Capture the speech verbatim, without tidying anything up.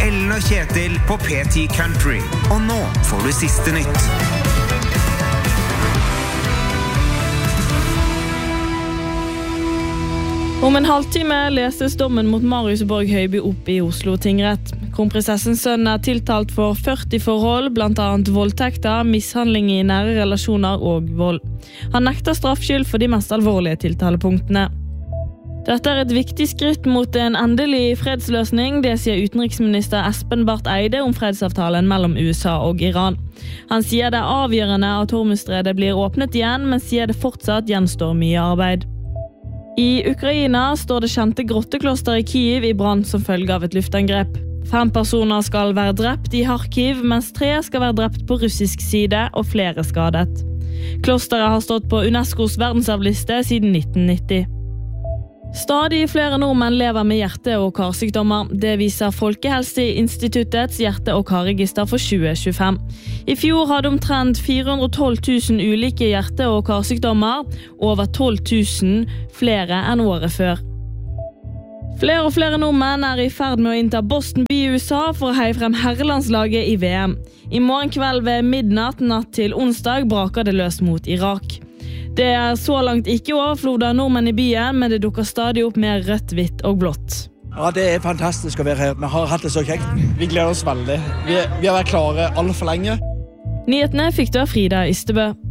Ellen og Kjetil på P ti Country. Og nå får du siste nytt. Om en halvtime leses dommen mot Marius Borg Høiby opp i Oslo tingrett. Kronprinsessens sønn er tiltalt for førti forhold, blant annet voldtekter, mishandling i nære relasjoner og vold. Han nekter straffskyld for de mest alvorlige tiltalepunktene. Dette er et viktig skritt mot en endelig fredsløsning, det sier utenriksminister Espen Barth Eide om fredsavtalen mellom U S A og Iran. Han sier det er avgjørende at Hormuzstredet blir åpnet igjen, men sier det fortsatt gjenstår mye arbeid. I Ukraina står det kjente grottekloster i Kyiv i brann som følge av et luftangrep. Fem personer skal være drept i Kharkiv, mens tre skal være drept på russisk side og flere skadet. Klosteret har stått på UNESCOs verdensarvliste siden nitten nitti. Stadig flere nordmenn lever med hjerte- og karsykdommer. Det viser Folkehelseinstituttets hjerte- og karregister for tjue tjuefem. I fjor hadde omtrent fire hundre og tolv tusen ulike hjerte- og karsykdommer, over tolv tusen flere enn året før. Flere og flere nordmenn er i ferd med å innta Boston by i U S A for å heie frem herrelandslaget i V M. I morgen kveld ved midnatt natt til onsdag braker det løs mot Irak. Det er så langt ikke overflod av nordmenn i byen, men det dukker stadig opp mer rødt, hvitt og blått. Ja, det er fantastisk å være her. Vi har hatt det så kjekt. Vi gleder oss veldig. Vi, vi har vært klare alt for lenge. Nyhetene fikk du av Frida Ystebø.